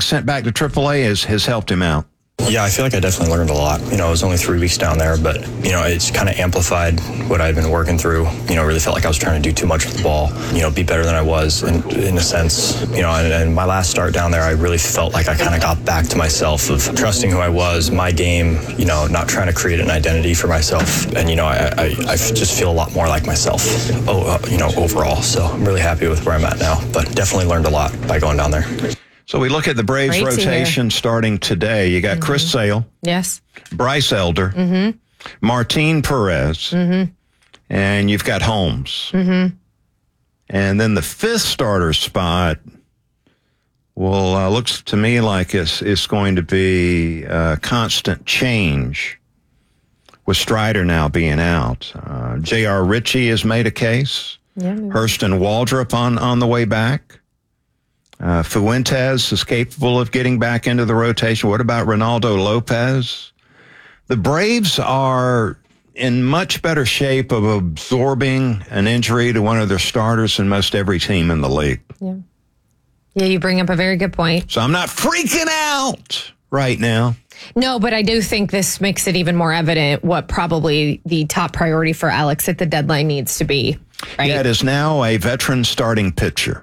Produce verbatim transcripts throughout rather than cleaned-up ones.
sent back to triple A has, has helped him out? Yeah, I feel like I definitely learned a lot. You know, it was only three weeks down there, but, you know, it's kind of amplified what I'd been working through. You know, really felt like I was trying to do too much with the ball, you know, be better than I was in, in a sense. You know, and, and my last start down there, I really felt like I kind of got back to myself of trusting who I was, my game, you know, not trying to create an identity for myself. And, you know, I, I, I just feel a lot more like myself, oh, uh, you know, overall. So I'm really happy with where I'm at now, but definitely learned a lot by going down there. So we look at the Braves Great rotation starting today. You got mm-hmm. Chris Sale. Yes. Bryce Elder. Mm-hmm. Martin Perez. Mm-hmm. And you've got Holmes. Mm-hmm. And then the fifth starter spot, well, uh, looks to me like it's, it's going to be a constant change with Strider now being out. Uh, J R. Ritchie has made a case. Yeah, Hurston Waldrop on, on the way back. Uh, Fuentes is capable of getting back into the rotation. What about Ronaldo Lopez? The Braves are in much better shape of absorbing an injury to one of their starters than most every team in the league. Yeah. Yeah, you bring up a very good point. So I'm not freaking out right now. No, but I do think this makes it even more evident what probably the top priority for Alex at the deadline needs to be. Right? Yeah, it is now a veteran starting pitcher.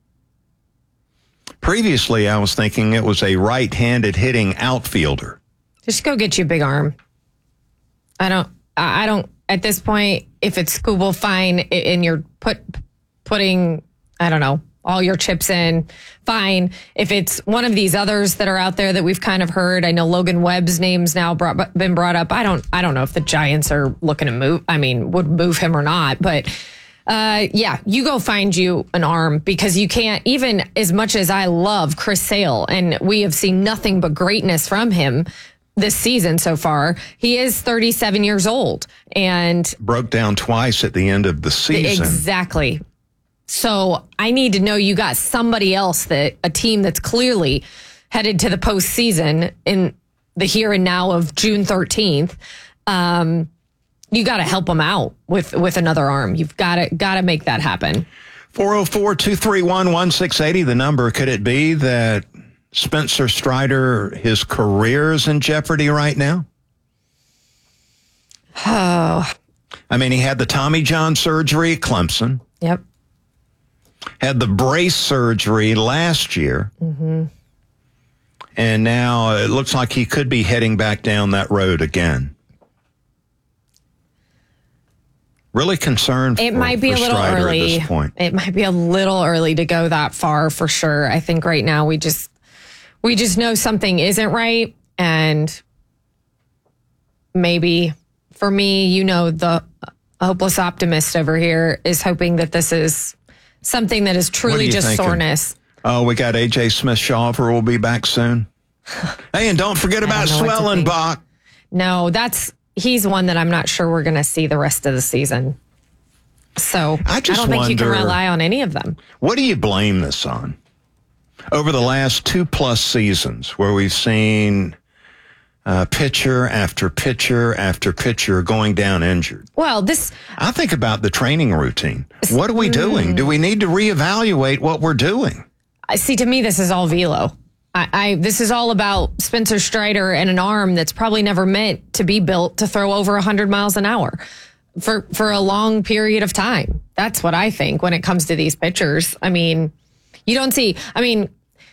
Previously, I was thinking it was a right-handed hitting outfielder. Just go get you a big arm. I don't, I don't, at this point, if it's Skubal, fine, and you're put, putting, I don't know, all your chips in, fine. If it's one of these others that are out there that we've kind of heard, I know Logan Webb's name's now brought, been brought up. I don't, I don't know if the Giants are looking to move, I mean, would move him or not, but Uh, yeah, you go find you an arm because you can't, even as much as I love Chris Sale, and we have seen nothing but greatness from him this season so far. He is thirty-seven years old and broke down twice at the end of the season. Exactly. So I need to know you got somebody else, that a team that's clearly headed to the postseason in the here and now of June thirteenth. Um, You got to help them out with, with another arm. You've got to got to make that happen. four oh four, two three one, one six eight zero, the number. Could it be that Spencer Strider, his career is in jeopardy right now? Oh. I mean, he had the Tommy John surgery at Clemson. Yep. Had the brace surgery last year. Mm-hmm. And now it looks like he could be heading back down that road again. Really concerned. It for, might be a little Strider early. At this point. It might be a little early to go that far for sure. I think right now we just we just know something isn't right, and maybe for me, you know, the hopeless optimist over here is hoping that this is something that is truly just thinking? soreness. Oh, we got A J Smith-Shawver will be back soon. Hey, and don't forget about Swellenbach. No, that's. He's one that I'm not sure we're going to see the rest of the season. So I, just I don't think wonder, you can rely on any of them. What do you blame this on? Over the last two plus seasons where we've seen uh, pitcher after pitcher after pitcher going down injured. Well, this... I think about the training routine. What are we doing? Mm, Do we need to reevaluate what we're doing? See, to me, this is all velo. I, I this is all about Spencer Strider and an arm that's probably never meant to be built to throw over one hundred miles an hour for for a long period of time. That's what I think when it comes to these pitchers. I mean, you don't see, I mean,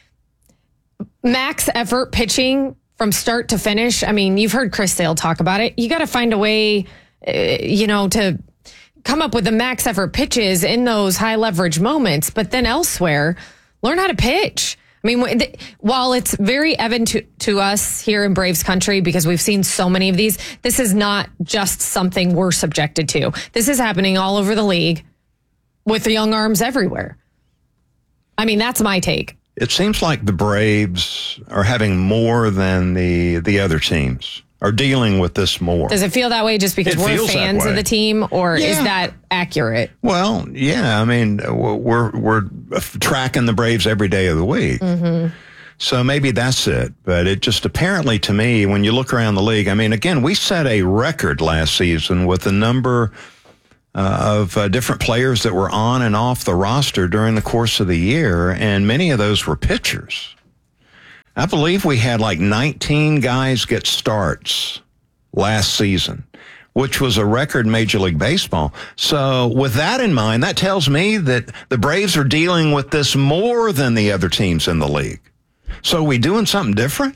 max effort pitching from start to finish. I mean, you've heard Chris Sale talk about it. You got to find a way, uh, you know, to come up with the max effort pitches in those high leverage moments, but then elsewhere, learn how to pitch. I mean, while it's very evident to, to us here in Braves country, because we've seen so many of these, this is not just something we're subjected to. This is happening all over the league with the young arms everywhere. I mean, that's my take. It seems like the Braves are having more than the the other teams, are dealing with this more. Does it feel that way just because it we're fans of the team, or yeah. is that accurate? Well, yeah. I mean, we're we're tracking the Braves every day of the week. Mm-hmm. So maybe that's it. But it just apparently to me, when you look around the league, I mean, again, we set a record last season with the number uh, of uh, different players that were on and off the roster during the course of the year, and many of those were pitchers. I believe we had like nineteen guys get starts last season, which was a record Major League Baseball. So with that in mind, that tells me that the Braves are dealing with this more than the other teams in the league. So are we doing something different?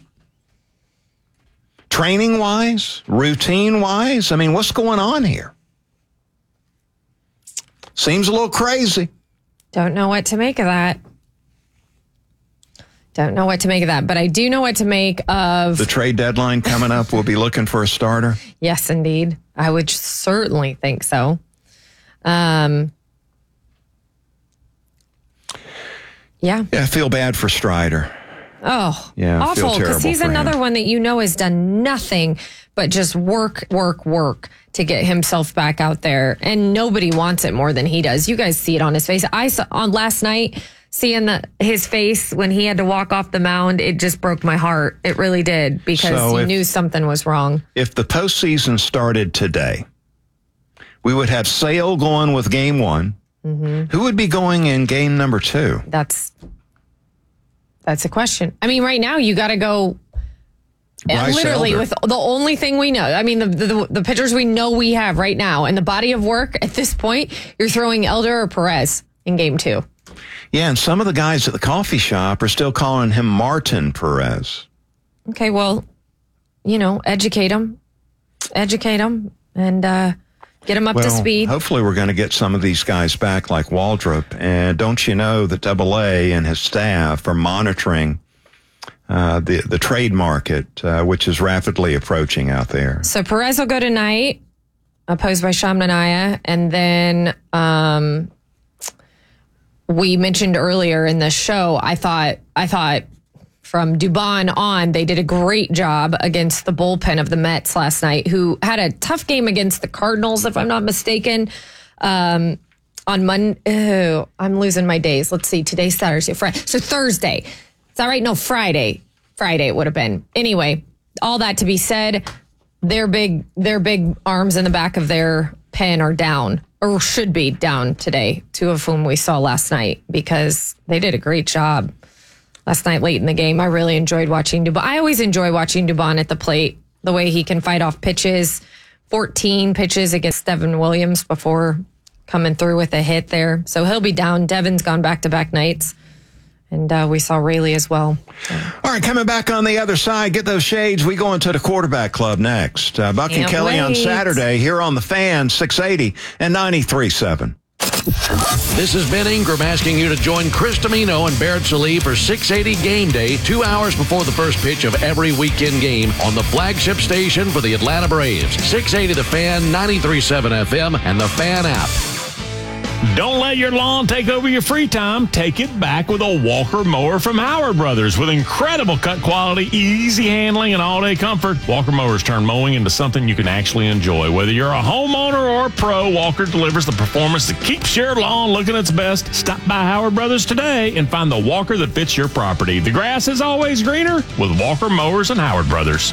Training-wise? Routine-wise? I mean, what's going on here? Seems a little crazy. Don't know what to make of that. Don't know what to make of that, but I do know what to make of... The trade deadline coming up, we'll be looking for a starter? Yes, indeed. I would certainly think so. Um, yeah. Yeah, I feel bad for Strider. Oh, yeah, awful, because he's another him. one that you know has done nothing but just work, work, work to get himself back out there. And nobody wants it more than he does. You guys see it on his face. I saw on last night, seeing the, his face when he had to walk off the mound, it just broke my heart. It really did, because so he if, knew something was wrong. If the postseason started today, we would have Sale going with game one. Mm-hmm. Who would be going in game number two? That's... That's a question. I mean, right now you got to go Bryce literally Elder. with the only thing we know. I mean, the, the the pitchers we know we have right now and the body of work at this point, you're throwing Elder or Perez in game two. Yeah, and some of the guys at the coffee shop are still calling him Martin Perez. Okay, well, you know, educate them, educate them, and uh, get them up well, to speed. Hopefully we're going to get some of these guys back like Waldrop. And don't you know that Double A and his staff are monitoring uh, the, the trade market, uh, which is rapidly approaching out there. So Perez will go tonight, opposed by Sham Nanaya. And then um, we mentioned earlier in the show, I thought, I thought, from Dubon on, they did a great job against the bullpen of the Mets last night, who had a tough game against the Cardinals, if I'm not mistaken, um, on Monday. Oh, I'm losing my days. Let's see. Today's Saturday. Friday. So Thursday. Is that right? No, Friday. Friday it would have been. Anyway, all that to be said, their big, their big arms in the back of their pen are down, or should be down today, two of whom we saw last night, because they did a great job last night late in the game. I really enjoyed watching Dubon. I always enjoy watching Dubon at the plate, the way he can fight off pitches. fourteen pitches against Devin Williams before coming through with a hit there. So he'll be down. Devin's gone back-to-back nights. And uh, we saw Rayleigh as well. So. All right, coming back on the other side, get those shades. We go into the quarterback club next. Uh, Buck Can't and Kelly wait. on Saturday here on the Fan, six eighty and ninety-three point seven. This is Ben Ingram asking you to join Chris Domino and Barrett Salee for six eighty Game Day, two hours before the first pitch of every weekend game on the flagship station for the Atlanta Braves. six eighty The Fan, ninety-three point seven F M, and the Fan app. Don't let your lawn take over your free time. Take it back with a Walker mower from Howard Brothers. With incredible cut quality, easy handling, and all-day comfort, Walker mowers turn mowing into something you can actually enjoy. Whether you're a homeowner or a pro, Walker delivers the performance that keeps your lawn looking its best. Stop by Howard Brothers today and find the Walker that fits your property. The grass is always greener with Walker mowers and Howard Brothers.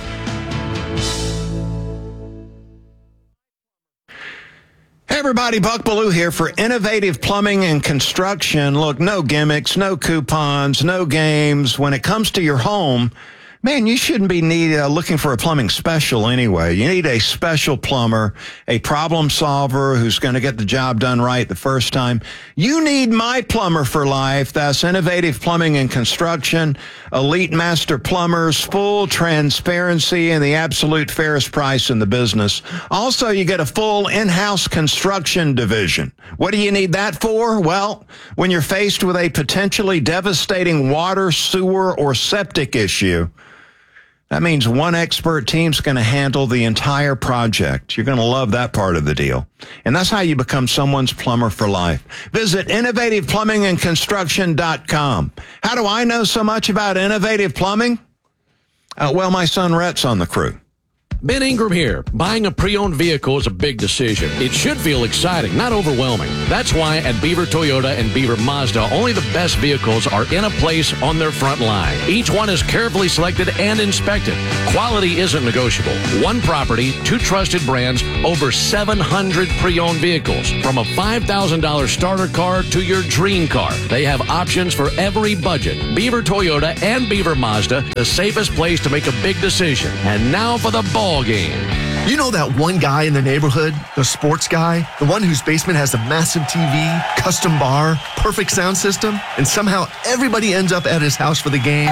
Hey everybody, Buck Bellew here for Innovative Plumbing and Construction. Look, no gimmicks, no coupons, no games. When it comes to your home, man, you shouldn't be need, uh, looking for a plumbing special anyway. You need a special plumber, a problem solver who's going to get the job done right the first time. You need My Plumber for Life. That's Innovative Plumbing and Construction, elite master plumbers, full transparency, and the absolute fairest price in the business. Also, you get a full in-house construction division. What do you need that for? Well, when you're faced with a potentially devastating water, sewer, or septic issue, that means one expert team's going to handle the entire project. You're going to love that part of the deal. And that's how you become someone's plumber for life. Visit innovative plumbing and construction dot com. How do I know so much about Innovative Plumbing? Uh, well, my son Rhett's on the crew. Ben Ingram here. Buying a pre-owned vehicle is a big decision. It should feel exciting, not overwhelming. That's why at Beaver Toyota and Beaver Mazda, only the best vehicles are in a place on their front line. Each one is carefully selected and inspected. Quality isn't negotiable. One property, two trusted brands, over seven hundred pre-owned vehicles. From a five thousand dollars starter car to your dream car. They have options for every budget. Beaver Toyota and Beaver Mazda, the safest place to make a big decision. And now for the ball game. You know that one guy in the neighborhood, the sports guy, the one whose basement has a massive T V, custom bar, perfect sound system, and somehow everybody ends up at his house for the game?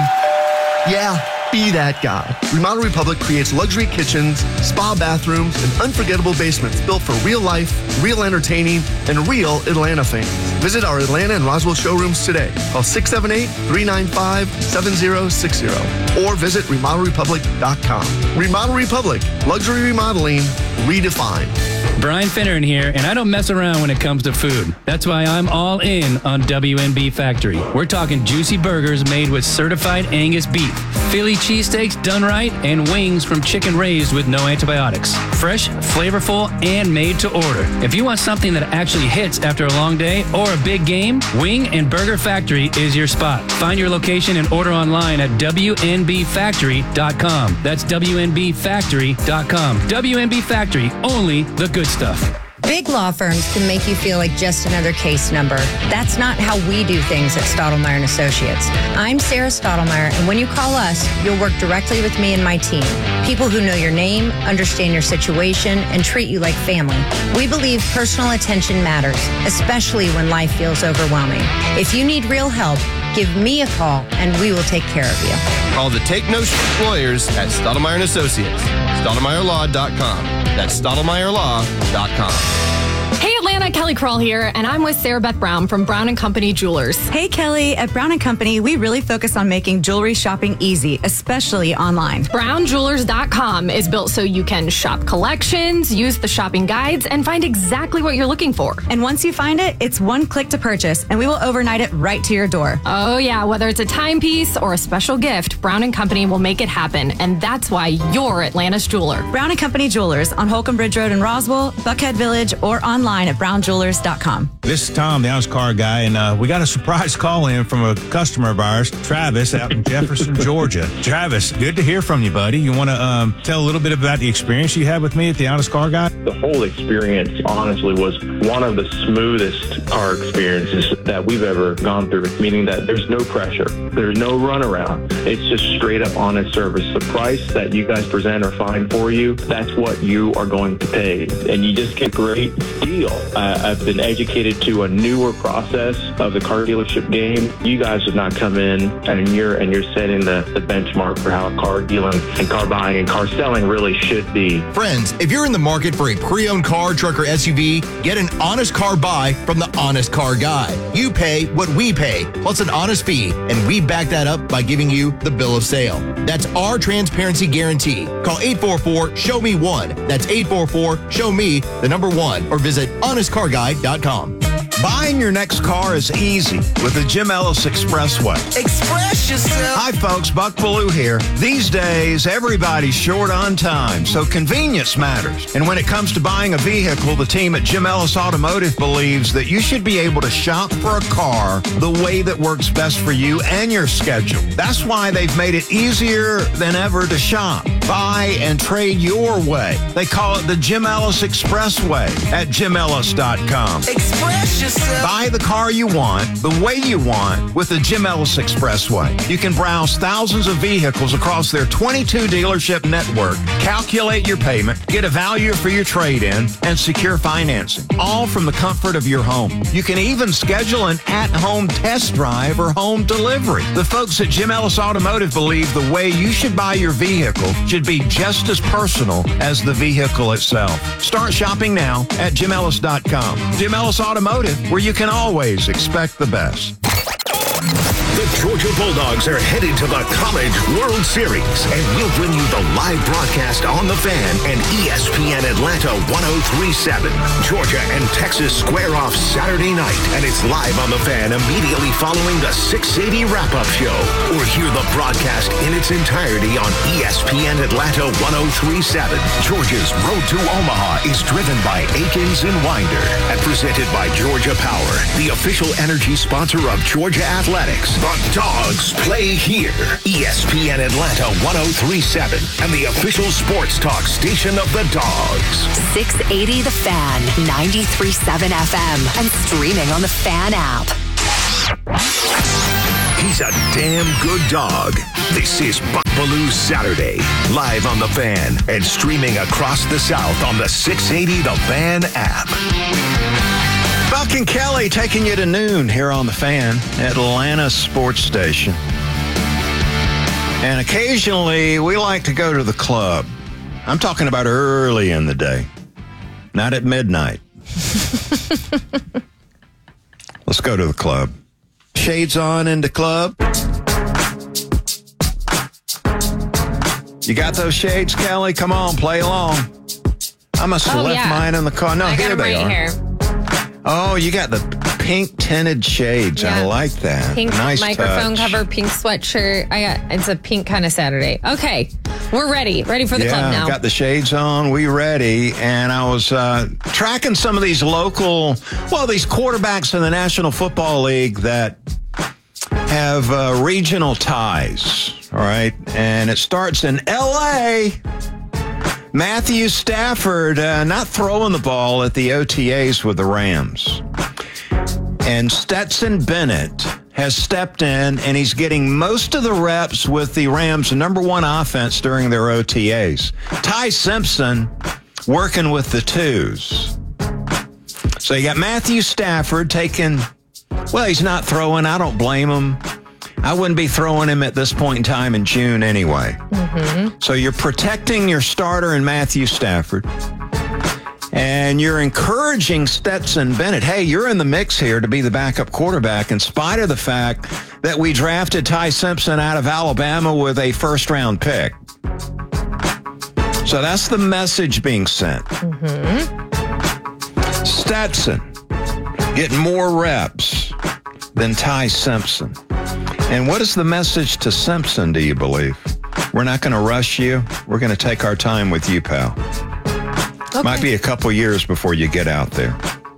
Yeah, be that guy. Remodel Republic creates luxury kitchens, spa bathrooms, and unforgettable basements built for real life, real entertaining, and real Atlanta fans. Visit our Atlanta and Roswell showrooms today. Call six seven eight, three nine five, seven zero six zero or visit remodel republic dot com. Remodel Republic, luxury remodeling redefined. Brian Finneran here, and I don't mess around when it comes to food. That's why I'm all in on W N B Factory. We're talking juicy burgers made with certified Angus beef, Philly cheesesteaks done right, and wings from chicken raised with no antibiotics. Fresh, flavorful, and made to order. If you want something that actually hits after a long day or a big game, Wing and Burger Factory is your spot. Find your location and order online at W N B factory dot com. That's W N B factory dot com. W N B Factory, only the good stuff. Big law firms can make you feel like just another case number. That's not how we do things at Stottlemyre and Associates. I'm Sarah Stottlemyre, and when you call us, you'll work directly with me and my team. People who know your name, understand your situation, and treat you like family. We believe personal attention matters, especially when life feels overwhelming. If you need real help, give me a call, and we will take care of you. Call the Take No Sh- Lawyers at Stottlemyre and Associates. Stottlemyre law dot com. That's Stottlemyre law dot com. Hey Atlanta, Kelly Kroll here, and I'm with Sarah Beth Brown from Brown and Company Jewelers. Hey Kelly, at Brown and Company, we really focus on making jewelry shopping easy, especially online. brown jewelers dot com is built so you can shop collections, use the shopping guides, and find exactly what you're looking for. And once you find it, it's one click to purchase, and we will overnight it right to your door. Oh yeah, whether it's a timepiece or a special gift, Brown and Company will make it happen, and that's why you're Atlanta's jeweler. Brown and Company Jewelers on Holcomb Bridge Road in Roswell, Buckhead Village, or online at brown jewelers dot com. This is Tom, the honest car guy, and uh, we got a surprise call in from a customer of ours, Travis, out in Jefferson, Georgia. Travis, good to hear from you, buddy. You want to um, tell a little bit about the experience you had with me at the honest car guy? The whole experience, honestly, was one of the smoothest car experiences that we've ever gone through, meaning that there's no pressure. There's no runaround. It's just straight up honest service. The price that you guys present or find for you, that's what you are going to pay. And you just get a great deal. Uh, I've been educated to a newer process of the car dealership game. You guys have not come in and you're and you're setting the, the benchmark for how car dealing and car buying and car selling really should be. Friends, if you're in the market for a pre-owned car, truck, or S U V, get an honest car buy from the Honest Car Guy. You pay what we pay, plus an honest fee, and we back that up by giving you the bill of sale. That's our transparency guarantee. Call eight four four, show me one. That's eight four four, show me the number one, or visit honest car guy dot com. Buying your next car is easy with the Jim Ellis Expressway. Express yourself. Hi, folks. Buck Ballou here. These days, everybody's short on time, so convenience matters. And when it comes to buying a vehicle, the team at Jim Ellis Automotive believes that you should be able to shop for a car the way that works best for you and your schedule. That's why they've made it easier than ever to shop, buy, and trade your way. They call it the Jim Ellis Expressway at jim ellis dot com. Express yourself. Buy the car you want, the way you want, with the Jim Ellis Expressway. You can browse thousands of vehicles across their twenty-two dealership network, calculate your payment, get a value for your trade-in, and secure financing, all from the comfort of your home. You can even schedule an at-home test drive or home delivery. The folks at Jim Ellis Automotive believe the way you should buy your vehicle should be just as personal as the vehicle itself. Start shopping now at jim ellis dot com. Jim Ellis Automotive, where you can always expect the best. The Georgia Bulldogs are headed to the College World Series, and we'll bring you the live broadcast on The Fan and E S P N Atlanta one oh three point seven. Georgia and Texas square off Saturday night, and it's live on The Fan immediately following the six eighty wrap-up show. Or hear the broadcast in its entirety on E S P N Atlanta one oh three point seven. Georgia's Road to Omaha is driven by Akins and Winder and presented by Georgia Power, the official energy sponsor of Georgia Athletics. The Dogs play here. E S P N Atlanta one oh three point seven and the official sports talk station of the Dogs. six eighty The Fan, ninety-three point seven F M, and streaming on the Fan app. He's a damn good dog. This is Buckbaloo Saturday, live on The Fan and streaming across the South on the six eighty The Fan app. Buck and Kelly taking you to noon here on The Fan, Atlanta sports station. And occasionally we like to go to the club. I'm talking about early in the day, not at midnight. Let's go to the club. Shades on in the club. You got those shades, Kelly? Come on, play along. I must have Oh, left yeah. mine in the car. No, I got here them they right are. here. Oh, you got the pink tinted shades. I Yeah. like that. Pink nice microphone touch. cover, pink sweatshirt. I got it's a pink kind of Saturday. Okay, we're ready. Ready for the yeah, club now. got the shades on. We ready. And I was uh, tracking some of these local, well, these quarterbacks in the National Football League that have uh, regional ties. All right. And it starts in L A Matthew Stafford uh, not throwing the ball at the O T As with the Rams. And Stetson Bennett has stepped in, and he's getting most of the reps with the Rams' number one offense during their O T As. Ty Simpson working with the twos. So you got Matthew Stafford taking, well, he's not throwing. I don't blame him. I wouldn't be throwing him at this point in time in June anyway. Mm-hmm. So you're protecting your starter in Matthew Stafford. And you're encouraging Stetson Bennett, hey, you're in the mix here to be the backup quarterback in spite of the fact that we drafted Ty Simpson out of Alabama with a first-round pick. So that's the message being sent. Mm-hmm. Stetson getting more reps than Ty Simpson. And what is the message to Simpson, do you believe? We're not going to rush you. We're going to take our time with you, pal. Okay. Might be a couple years before you get out there.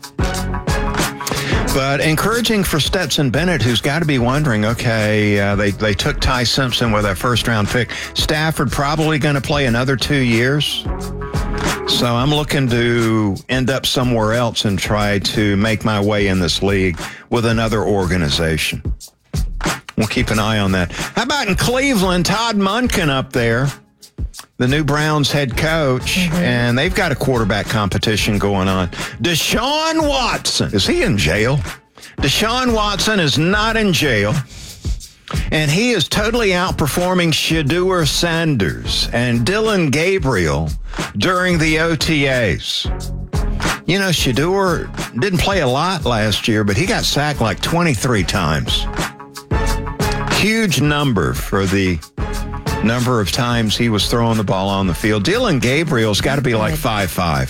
But encouraging for Stetson Bennett, who's got to be wondering, okay, uh, they, they took Ty Simpson with that first-round pick. Stafford probably going to play another two years. So I'm looking to end up somewhere else and try to make my way in this league with another organization. We'll keep an eye on that. How about in Cleveland, Todd Monken up there, the new Browns head coach, mm-hmm. and they've got a quarterback competition going on. Deshaun Watson, is he in jail? Deshaun Watson is not in jail, and he is totally outperforming Shedeur Sanders and Dylan Gabriel during the O T As. You know, Shedeur didn't play a lot last year, but he got sacked like twenty-three times. Huge number for the number of times he was throwing the ball on the field. Dylan Gabriel's got to be like five five.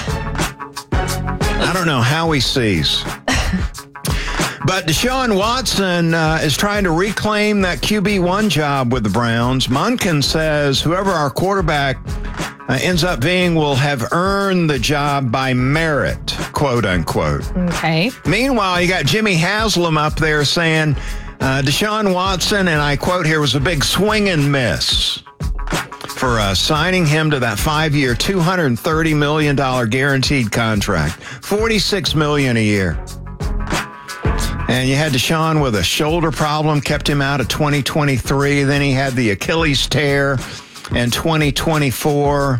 I don't know how he sees. But Deshaun Watson uh, is trying to reclaim that Q B one job with the Browns. Monken says whoever our quarterback uh, ends up being will have earned the job by merit, quote unquote. Okay. Meanwhile, you got Jimmy Haslam up there saying uh, Deshaun Watson, and I quote here, was a big swing and miss for uh, signing him to that five-year, two hundred thirty million dollars guaranteed contract, forty-six million dollars a year. And you had Deshaun with a shoulder problem, kept him out of twenty twenty-three. Then he had the Achilles tear in twenty twenty-four.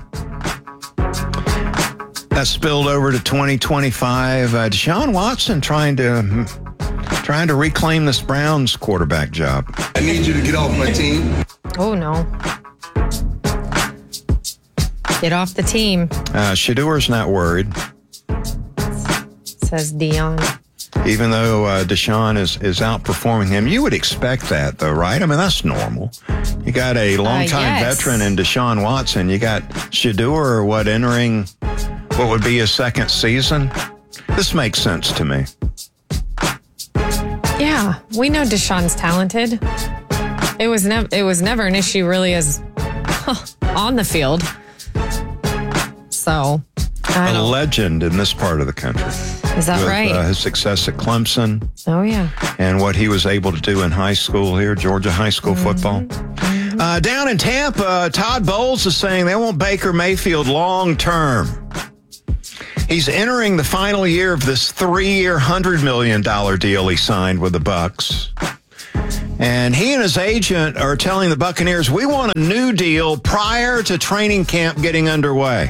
That spilled over to twenty twenty-five. Uh, Deshaun Watson trying to trying to reclaim this Browns quarterback job. I need you to get off my team. Oh, no. Get off the team, Uh, Shedeur's not worried. says Dion. even though uh, Deshaun is, is outperforming him. You would expect that, though, right? I mean, that's normal. You got a longtime uh, yes. veteran in Deshaun Watson. You got Shedeur, what, entering what would be his second season? This makes sense to me. Yeah, we know Deshaun's talented. It was never it was never an issue really as huh, on the field. So, I a don't, legend in this part of the country. Is that with, right? Uh, his success at Clemson. Oh, yeah. And what he was able to do in high school here, Georgia high school Mm-hmm. football. Mm-hmm. Uh, down in Tampa, Todd Bowles is saying they want Baker Mayfield long term. He's entering the final year of this three-year, one hundred million dollars deal he signed with the Bucs. And he and his agent are telling the Buccaneers, we want a new deal prior to training camp getting underway.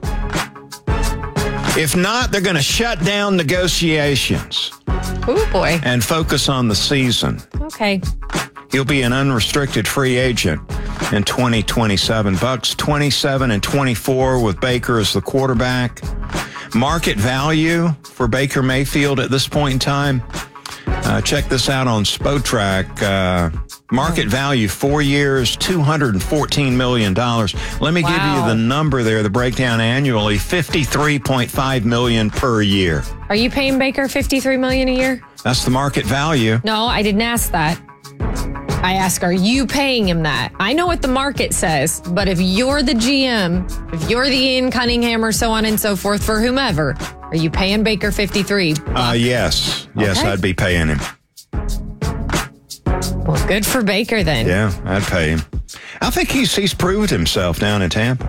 If not, they're going to shut down negotiations. Oh, boy. And focus on the season. Okay. He'll be an unrestricted free agent in twenty twenty-seven. Bucs twenty-seven and twenty-four with Baker as the quarterback. Market value for Baker Mayfield at this point in time. Uh, check this out on Spotrac. Uh, market value, four years, two hundred fourteen million dollars. Let me Wow. give you the number there, the breakdown annually, fifty-three point five million dollars per year. Are you paying Baker fifty-three million dollars a year? That's the market value. No, I didn't ask that. I ask, are you paying him that? I know what the market says, but if you're the G M, if you're the Ian Cunningham or so on and so forth for whomever, are you paying Baker fifty-three? Uh, yes. Yes, Okay. I'd be paying him. Well, good for Baker then. Yeah, I'd pay him. I think he's he's proved himself down in Tampa.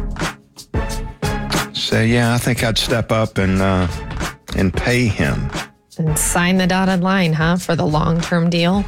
So, yeah, I think I'd step up and uh, and pay him. And sign the dotted line, huh, for the long-term deal.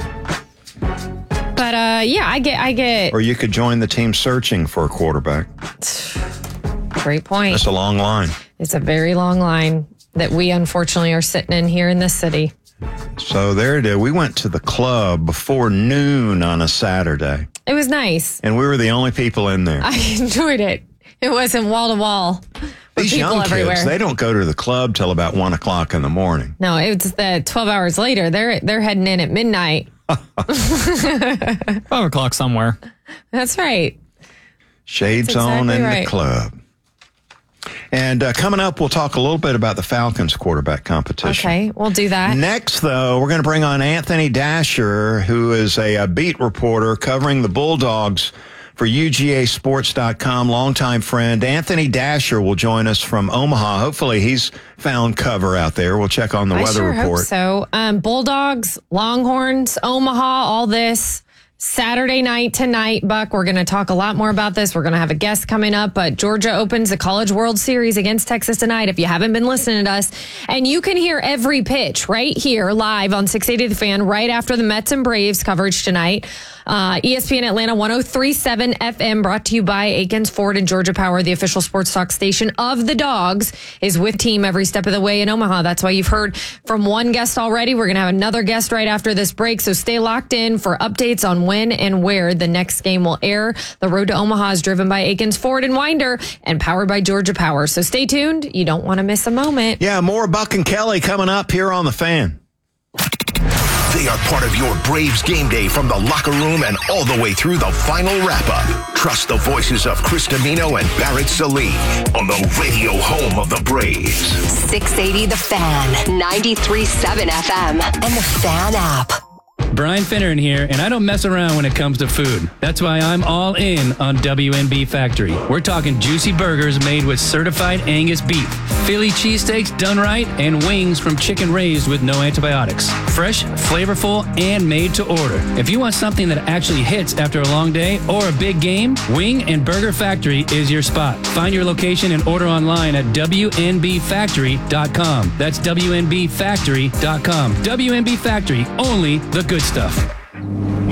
But, uh, yeah, I get, I get. Or you could join the team searching for a quarterback. Great point. That's a long line. It's a very long line that we unfortunately are sitting in here in this city. So there it is. We went to the club before noon on a Saturday, It was nice. and we were the only people in there. I enjoyed it. It wasn't wall to wall. These people young everywhere. kids, they don't go to the club till about one o'clock in the morning. No, it's the twelve hours later. They're they're heading in at midnight. Five o'clock somewhere. That's right. Shades That's on exactly in right. the club. And uh, coming up, we'll talk a little bit about the Falcons quarterback competition. Okay, we'll do that. Next, though, we're going to bring on Anthony Dasher, who is a, a beat reporter covering the Bulldogs for U G A Sports dot com, longtime friend. Anthony Dasher will join us from Omaha. Hopefully, he's found cover out there. We'll check on the I weather sure report. hope so. Um, Bulldogs, Longhorns, Omaha, all this. Saturday night tonight, Buck. We're going to talk a lot more about this. We're going to have a guest coming up, but Georgia opens the College World Series against Texas tonight. If you haven't been listening to us, and you can hear every pitch right here live on six eighty The Fan right after the Mets and Braves coverage tonight. Uh, E S P N Atlanta one oh three point seven F M, brought to you by Aikens Ford and Georgia Power, the official sports talk station of the Dogs, is with team every step of the way in Omaha. That's why you've heard from one guest already. We're going to have another guest right after this break, so stay locked in for updates on when and where the next game will air. The road to Omaha is driven by Aikens Ford and Winder and powered by Georgia Power. So stay tuned. You don't want to miss a moment. Yeah, more Buck and Kelly coming up here on The Fan. They are part of your Braves game day from the locker room and all the way through the final wrap-up. Trust the voices of Chris Domino and Barrett Salee on the radio home of the Braves. six eighty The Fan, ninety-three point seven F M, and the Fan app. Brian Finneran here, and I don't mess around when it comes to food. That's why I'm all in on W M B Factory. We're talking juicy burgers made with certified Angus beef, Philly cheesesteaks done right, and wings from chicken raised with no antibiotics. Fresh, flavorful, and made to order. If you want something that actually hits after a long day or a big game, Wing and Burger Factory is your spot. Find your location and order online at W N B factory dot com. That's W N B factory dot com. W N B Factory, only the good stuff.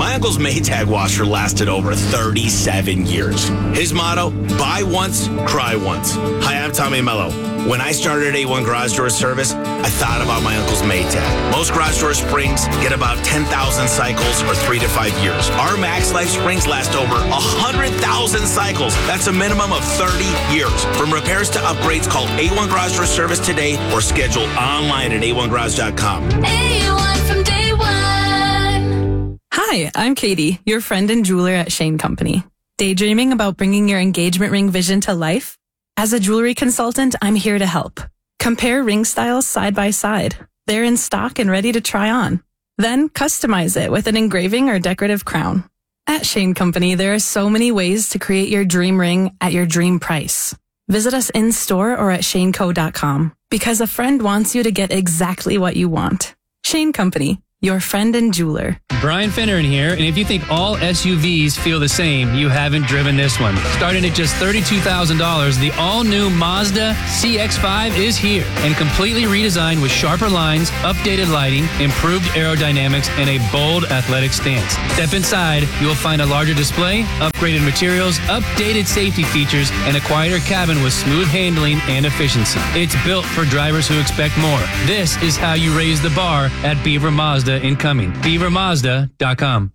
My uncle's Maytag washer lasted over thirty-seven years. His motto, buy once, cry once. Hi, I'm Tommy Mello. When I started A one Garage Door Service, I thought about my uncle's Maytag. Most garage door springs get about ten thousand cycles or three to five years. Our Max Life springs last over one hundred thousand cycles. That's a minimum of thirty years. From repairs to upgrades, call A one Garage Door Service today or schedule online at A one garage dot com. A one from day one. Hi, I'm Katie, your friend and jeweler at Shane Company. Daydreaming about bringing your engagement ring vision to life? As a jewelry consultant, I'm here to help. Compare ring styles side by side. They're in stock and ready to try on. Then customize it with an engraving or decorative crown. At Shane Company, there are so many ways to create your dream ring at your dream price. Visit us in store or at shane co dot com because a friend wants you to get exactly what you want. Shane Company, your friend and jeweler. Brian Finneran here, and if you think all S U Vs feel the same, you haven't driven this one. Starting at just thirty-two thousand dollars, the all-new Mazda C X five is here and completely redesigned with sharper lines, updated lighting, improved aerodynamics, and a bold athletic stance. Step inside, you will find a larger display, upgraded materials, updated safety features, and a quieter cabin with smooth handling and efficiency. It's built for drivers who expect more. This is how you raise the bar at Beaver Mazda incoming. beaver mazda dot com.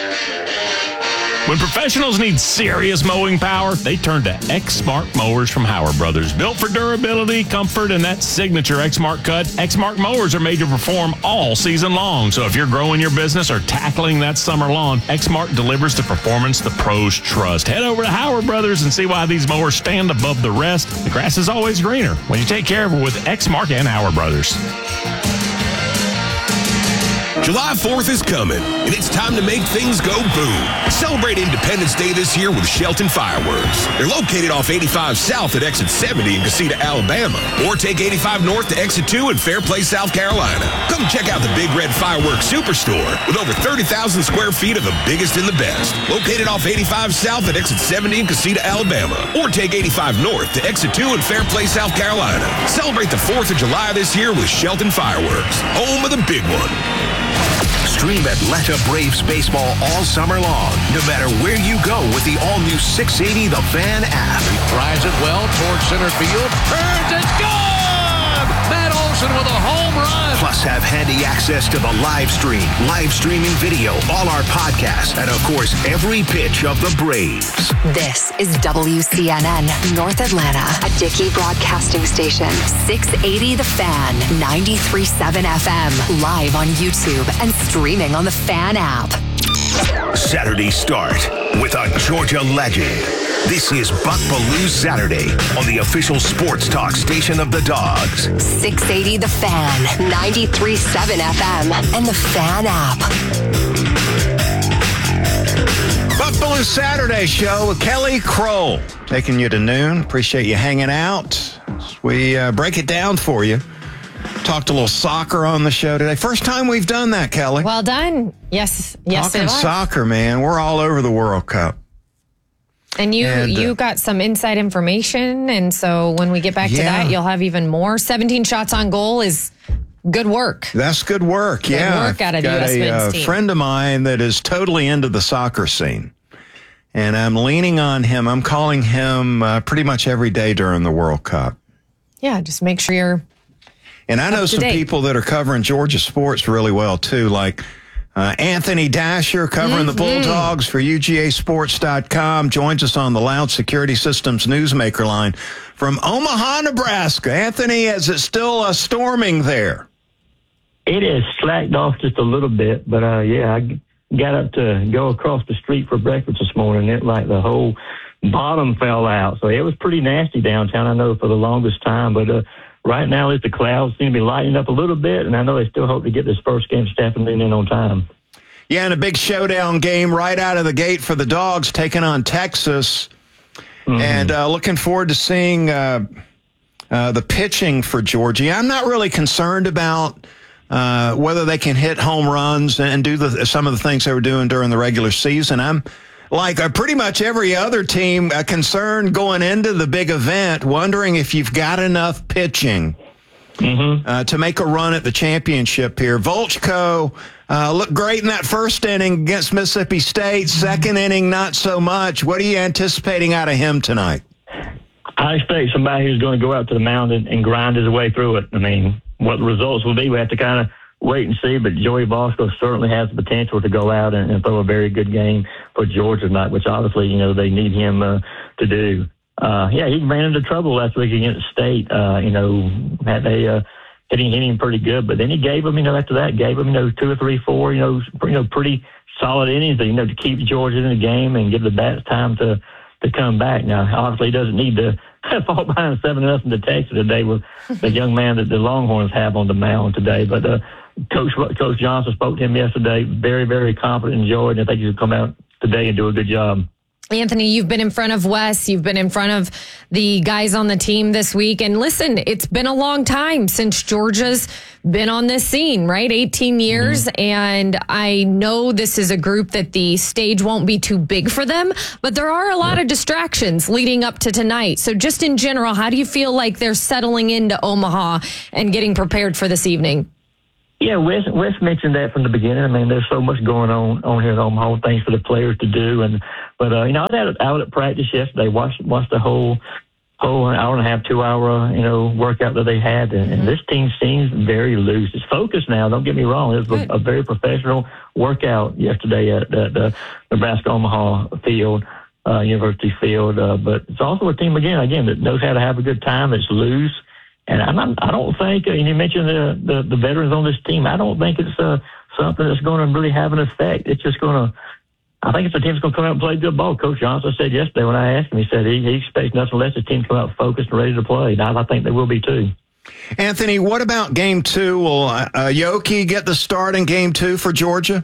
When professionals need serious mowing power, they turn to Exmark mowers from Howard Brothers. Built for durability, comfort, and that signature Exmark cut, Exmark mowers are made to perform all season long. So if you're growing your business or tackling that summer lawn, Exmark delivers the performance the pros trust. Head over to Howard Brothers and see why these mowers stand above the rest. The grass is always greener when you take care of it with Exmark and Howard Brothers. July fourth is coming, and it's time to make things go boom. Celebrate Independence Day this year with Shelton Fireworks. They're located off eighty-five South at Exit seventy in Casita, Alabama, or take eighty-five North to Exit two in Fairplay, South Carolina. Come check out the Big Red Fireworks Superstore with over thirty thousand square feet of the biggest and the best. Located off eighty-five South at Exit seventy in Casita, Alabama, or take eighty-five North to Exit two in Fairplay, South Carolina. Celebrate the fourth of July this year with Shelton Fireworks, home of the big one. Stream Atlanta Braves baseball all summer long, no matter where you go with the all-new six eighty The Fan app. He drives it well towards center field, turns, it's gone! Matt Olson with a home run! Plus have handy access to the live stream, live streaming video, all our podcasts, and of course, every pitch of the Braves. This is W C N N North Atlanta, a Dickey broadcasting station. six eighty The Fan, ninety-three point seven F M, live on YouTube and streaming on the Fan app. Saturday start with a Georgia legend. This is Buck Belue Saturday on the official sports talk station of the Dogs. six eighty The Fan, ninety-three point seven F M, and the Fan app. Buck Belue Saturday show with Kelly Kroll. Taking you to noon. Appreciate you hanging out. As we uh, break it down for you. Talked a little soccer on the show today. First time we've done that, Kelly. Well done. Yes, yes, Talking it was. soccer, man. We're all over the World Cup. And you And, uh, you got some inside information, and so when we get back to Yeah. that, you'll have even more. seventeen shots on goal is good work. That's good work. Good yeah. work out of the Got U S a men's uh, team. friend of mine that is totally into the soccer scene. And I'm leaning on him. I'm calling him uh, pretty much every day during the World Cup. Yeah, just make sure you're. And I know Up to some date. people that are covering Georgia sports really well, too, like uh, Anthony Dasher covering the Mm-hmm. Bulldogs for U G A sports dot com, joins us on the Loud Security Systems Newsmaker line from Omaha, Nebraska. Anthony, is it still uh, storming there? It has slacked off just a little bit, but uh, yeah, I g- got up to go across the street for breakfast this morning. It like the whole bottom fell out, so it was pretty nasty downtown. I know for the longest time, but uh, right now, at least the clouds seem to be lighting up a little bit, and I know they still hope to get this first game stepping in on time. Yeah, and a big showdown game right out of the gate for the Dogs, taking on Texas. Mm-hmm. And uh, looking forward to seeing uh, uh, the pitching for Georgia. I'm not really concerned about uh, whether they can hit home runs and do the, some of the things they were doing during the regular season. I'm like uh, pretty much every other team uh, concerned going into the big event, wondering if you've got enough pitching mm-hmm. uh, to make a run at the championship here. Volchko Uh, looked great in that first inning against Mississippi State. Second inning, not so much. What are you anticipating out of him tonight? I expect somebody who's going to go out to the mound and, and grind his way through it. I mean, what the results will be, we have to kind of wait and see, but Joey Bosco certainly has the potential to go out and, and throw a very good game for Georgia tonight, which obviously, you know, they need him uh, to do. Uh, yeah, he ran into trouble last week against State. Uh, you know, had a uh, hitting hitting pretty good, but then he gave them, you know, after that, gave them, you know, two or three, four, you know, you know, pretty solid innings, you know, to keep Georgia in the game and give the bats time to to come back. Now, obviously, he doesn't need to fall behind seven nothing to Texas today with the young man that the Longhorns have on the mound today. But uh, Coach Coach Johnson spoke to him yesterday, very, very confident in Georgia, and I think he'll come out today and do a good job. Anthony, you've been in front of Wes. You've been in front of the guys on the team this week. And listen, it's been a long time since Georgia's been on this scene, right? eighteen years. Mm-hmm. And I know this is a group that the stage won't be too big for them, but there are a lot of distractions leading up to tonight. So just in general, how do you feel like they're settling into Omaha and getting prepared for this evening? Yeah, Wes, Wes mentioned that from the beginning. I mean, there's so much going on on here in Omaha, things for the players to do. And but uh, you know, I was out at practice yesterday, watched watched the whole whole hour and a half, two hour you know workout that they had, and, and this team seems very loose. It's focused now. Don't get me wrong. It was a, a very professional workout yesterday at, at the Nebraska Omaha field, uh, University Field. Uh, but it's also a team again, again that knows how to have a good time. It's loose. And I'm not, I don't think, uh, and you mentioned the, the, the veterans on this team, I don't think it's uh, something that's going to really have an effect. It's just going to, I think it's a team that's going to come out and play good ball. Coach Johnson said yesterday when I asked him, he said he, he expects nothing less. His team come out focused and ready to play. Now I think they will be too. Anthony, what about game two? Will uh, Yoki get the start in game two for Georgia?